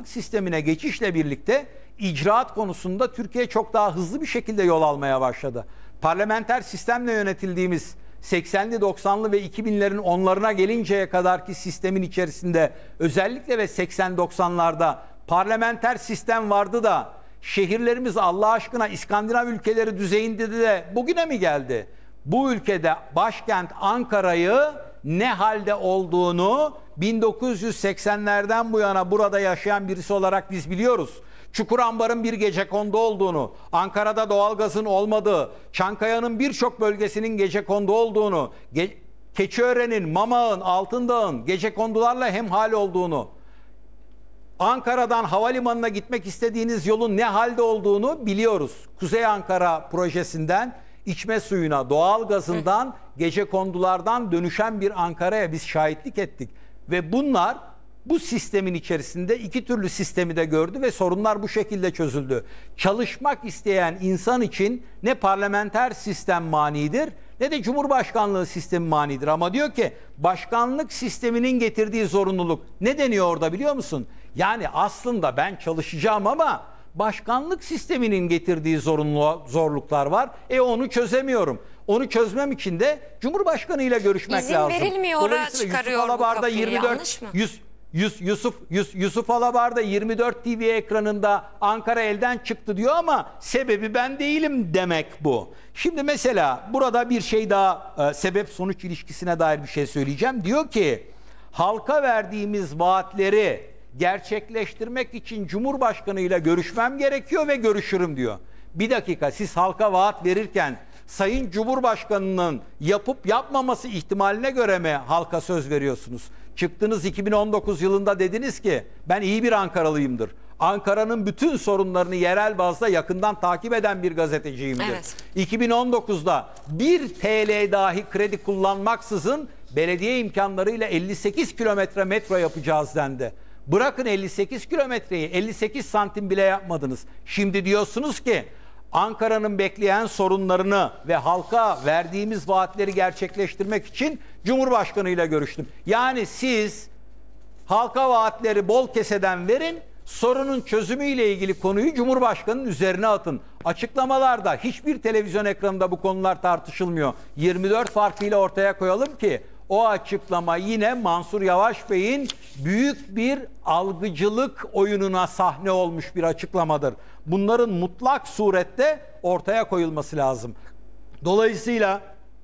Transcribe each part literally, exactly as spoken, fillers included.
başkanlık sistemine geçişle birlikte icraat konusunda Türkiye çok daha hızlı bir şekilde yol almaya başladı. Parlamenter sistemle yönetildiğimiz seksenli doksanlı ve iki binlerin onlarına gelinceye kadarki sistemin içerisinde özellikle ve seksen doksanlarda parlamenter sistem vardı da şehirlerimiz Allah aşkına İskandinav ülkeleri düzeyinde de bugüne mi geldi? Bu ülkede başkent Ankara'yı ne halde olduğunu bin dokuz yüz seksenlerden bu yana burada yaşayan birisi olarak biz biliyoruz. Çukurambar'ın bir gecekondu olduğunu, Ankara'da doğalgazın olmadığı, Çankaya'nın birçok bölgesinin gecekondu olduğunu, Ge Keçiören'in, Mamak'ın, Altındağ'ın gecekondularla hemhal olduğunu, Ankara'dan havalimanına gitmek istediğiniz yolun ne halde olduğunu biliyoruz. Kuzey Ankara projesinden içme suyuna, doğalgazından, gecekondulardan dönüşen bir Ankara'ya biz şahitlik ettik. Ve bunlar bu sistemin içerisinde iki türlü sistemi de gördü ve sorunlar bu şekilde çözüldü. Çalışmak isteyen insan için ne parlamenter sistem manidir ne de Cumhurbaşkanlığı sistemi manidir. Ama diyor ki başkanlık sisteminin getirdiği zorunluluk. Ne deniyor orada biliyor musun? Yani aslında ben çalışacağım ama başkanlık sisteminin getirdiği zorunlu zorluklar var. E onu çözemiyorum. Onu çözmem için de Cumhurbaşkanı ile görüşmek İzin lazım. verilmiyor, oraya çıkarıyor bu kapıyı, yirmi dört, yanlış mı? yüz, Yus, Yusuf, Yus, Yusuf Alabar'da yirmi dört T V ekranında Ankara elden çıktı diyor ama sebebi ben değilim demek bu. Şimdi mesela burada bir şey daha e, sebep sonuç ilişkisine dair bir şey söyleyeceğim. Diyor ki halka verdiğimiz vaatleri gerçekleştirmek için Cumhurbaşkanı ile görüşmem gerekiyor ve görüşürüm diyor. Bir dakika, siz halka vaat verirken Sayın Cumhurbaşkanı'nın yapıp yapmaması ihtimaline göre mi halka söz veriyorsunuz? Çıktınız iki bin on dokuz yılında dediniz ki ben iyi bir Ankaralıyımdır. Ankara'nın bütün sorunlarını yerel bazda yakından takip eden bir gazeteciyimdir. Evet. iki bin on dokuzda bir T L dahi kredi kullanmaksızın belediye imkanlarıyla elli sekiz kilometre metro yapacağız dendi. Bırakın elli sekiz kilometreyi, elli sekiz santim bile yapmadınız. Şimdi diyorsunuz ki Ankara'nın bekleyen sorunlarını ve halka verdiğimiz vaatleri gerçekleştirmek için Cumhurbaşkanı ile görüştüm. Yani siz halka vaatleri bol keseden verin, sorunun çözümüyle ilgili konuyu Cumhurbaşkanı'nın üzerine atın. Açıklamalarda hiçbir televizyon ekranında bu konular tartışılmıyor. yirmi dört farkıyla ortaya koyalım ki o açıklama yine Mansur Yavaş Bey'in büyük bir algıcılık oyununa sahne olmuş bir açıklamadır. Bunların mutlak surette ortaya koyulması lazım. Dolayısıyla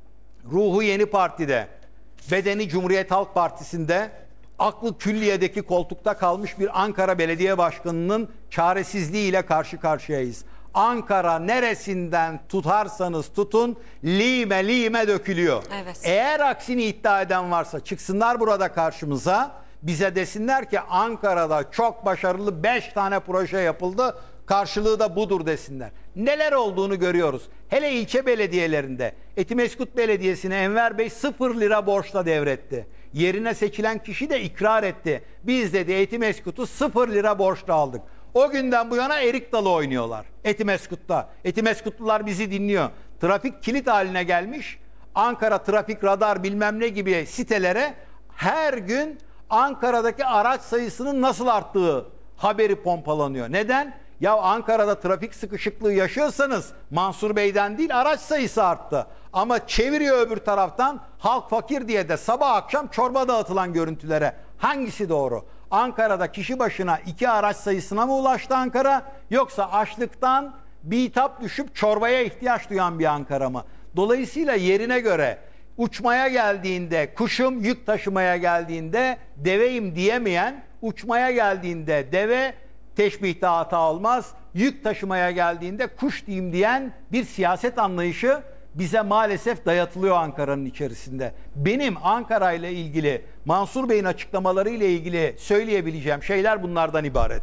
ruhu Yeni Parti'de, bedeni Cumhuriyet Halk Partisi'nde, aklı külliyedeki koltukta kalmış bir Ankara Belediye Başkanı'nın çaresizliğiyle karşı karşıyayız. Ankara neresinden tutarsanız tutun lime lime dökülüyor. Evet. Eğer aksini iddia eden varsa çıksınlar burada karşımıza, bize desinler ki Ankara'da çok başarılı beş tane proje yapıldı, karşılığı da budur desinler. Neler olduğunu görüyoruz. Hele ilçe belediyelerinde Etimesgut Belediyesi'ne Enver Bey sıfır lira borçla devretti. Yerine seçilen kişi de ikrar etti. Biz dedi Etimeskut'u sıfır lira borçla aldık. O günden bu yana erik dalı oynuyorlar Etimeskut'ta. Etimeskutlular bizi dinliyor. Trafik kilit haline gelmiş. Ankara trafik radar bilmem ne gibi sitelere her gün Ankara'daki araç sayısının nasıl arttığı haberi pompalanıyor. Neden? Ya Ankara'da trafik sıkışıklığı yaşıyorsanız Mansur Bey'den değil araç sayısı arttı. Ama çeviriyor öbür taraftan halk fakir diye de sabah akşam çorba dağıtılan görüntülere. Hangisi doğru? Ankara'da kişi başına iki araç sayısına mı ulaştı Ankara? Yoksa açlıktan bitap düşüp çorbaya ihtiyaç duyan bir Ankara mı? Dolayısıyla yerine göre uçmaya geldiğinde kuşum, yük taşımaya geldiğinde deveyim diyemeyen, uçmaya geldiğinde deve teşbihte hata olmaz, yük taşımaya geldiğinde kuş diyeyim diyen bir siyaset anlayışı bize maalesef dayatılıyor Ankara'nın içerisinde. Benim Ankara ile ilgili Mansur Bey'in açıklamaları ile ilgili söyleyebileceğim şeyler bunlardan ibaret.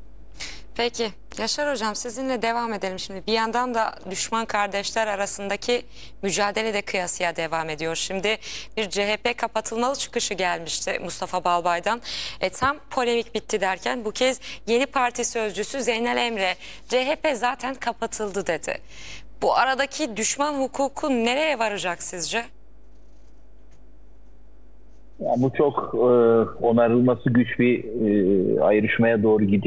Peki Yaşar Hocam, sizinle devam edelim şimdi. Bir yandan da düşman kardeşler arasındaki mücadele de kıyasıya devam ediyor. Şimdi bir C H P kapatılmalı çıkışı gelmişti Mustafa Balbay'dan. E, tam polemik bitti derken bu kez Yeni Parti sözcüsü Zeynel Emre C H P zaten kapatıldı dedi. Bu aradaki düşman hukuku nereye varacak sizce? Ya bu çok e, onarılması güç bir e, ayrışmaya doğru gidiyor.